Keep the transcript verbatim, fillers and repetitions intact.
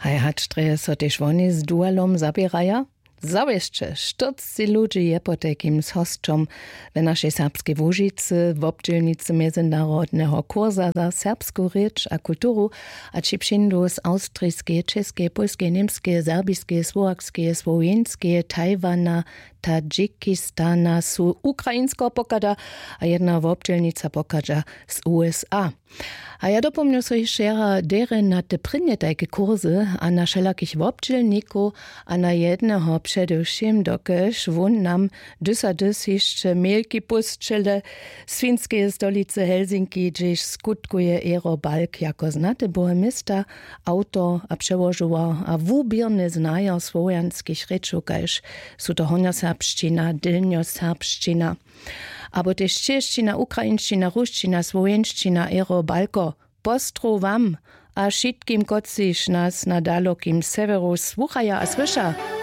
Hej hačtreje so tež oni s duelom zabieraja? Zawieszcze, sztuczcy ludzie je po takim z hostom w naszej serbskiej Łużycy w obdzielnicy międzynarodnego kursa za serbską rzecz a kulturu, a cipšindu z austrijskie, czeskie, polskie, niemskie, serbskie, słowackie, słowenskie, Tajwana, Tadżykistana, su ukrainsko pokada, a jedna w obdzielnica pokada z U S A. A ja dopomnę sobie jeszcze dere na te prynne takie kursy, a na wszelakich obdzielników, a na jednego przedewším, dokež won nam dysa dys jeszcze mielki pustčele z finskiej stolicy Helsinki, gdzieś skutkuje Ero Balk jako znate bohemista, autor a przełożyła, a wubirne znają słowianskich rzeczy, kaž su to honioserbština, dilnioserbština. Aber też czeszczyna, ukraińszczyna, ruszczyna, słowenszczyna, Ero Balko, postro wam, a wszystkim kociś nas na dalokim severu słuchaja a słysza.